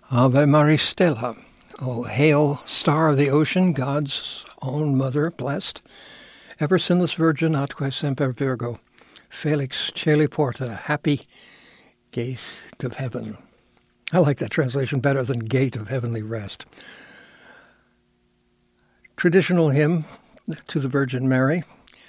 Ave Maris Stella. O hail, star of the ocean, God's own mother, blessed, ever sinless virgin, atque semper Virgo, Felix Celi Porta, happy gate of heaven. I like that translation better than gate of heavenly rest. Traditional hymn to the Virgin Mary.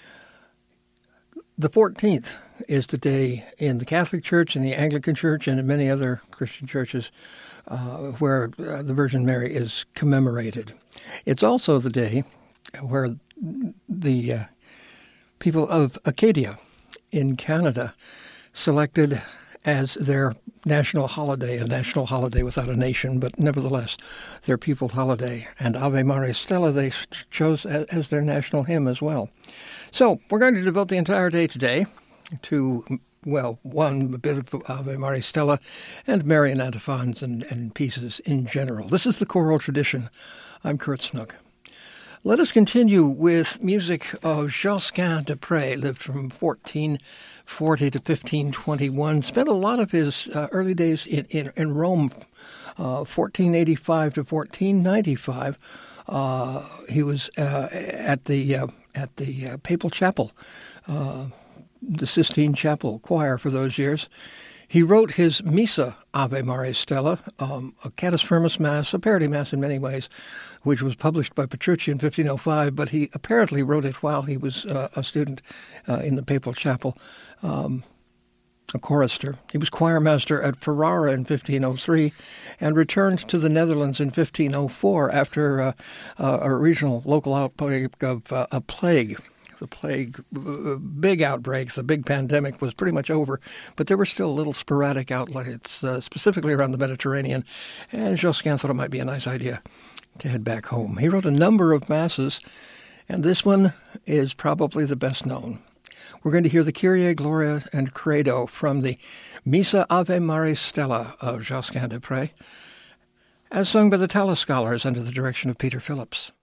The 14th is the day in the Catholic Church and the Anglican Church and in many other Christian churches where the Virgin Mary is commemorated. It's also the day where the people of Acadia in Canada selected as their national holiday, a national holiday without a nation, but nevertheless their people's holiday. And Ave Maris Stella they chose as their national hymn as well. So we're going to devote the entire day today to, well, one bit of Ave Maris Stella and Marian antiphons and pieces in general. This is the choral tradition. I'm Kurt Snook. Let us continue with music of Josquin des Près, lived from 1440 to 1521. Spent a lot of his early days in Rome, 1485 to 1495. He was at the Papal Chapel, the Sistine Chapel choir for those years. He wrote his Missa Ave Maris Stella, a Catus Firmus Mass, a parody Mass in many ways, which was published by Petrucci in 1505, but he apparently wrote it while he was a student in the Papal Chapel, a chorister. He was choir master at Ferrara in 1503 and returned to the Netherlands in 1504 after a regional local outbreak of a plague. The plague, big outbreak, the big pandemic was pretty much over, but there were still little sporadic outlets, specifically around the Mediterranean, and Josquin thought it might be a nice idea to head back home. He wrote a number of masses, and this one is probably the best known. We're going to hear the Kyrie, Gloria, and Credo from the Missa Ave Maris Stella of Josquin des Près, as sung by the Tallis Scholars under the direction of Peter Phillips.